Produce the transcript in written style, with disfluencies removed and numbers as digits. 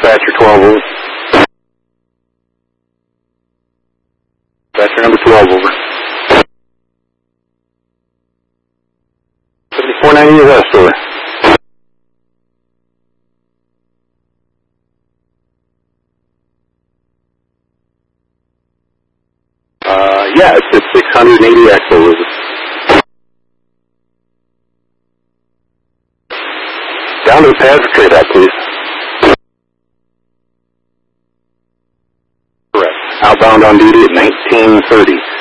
Dispatcher 12 over. Dispatcher number 12 over. 7490 west over. Yeah, it's at 680X over. Down to the pad for trade out, please. Correct. Outbound on duty at 1930.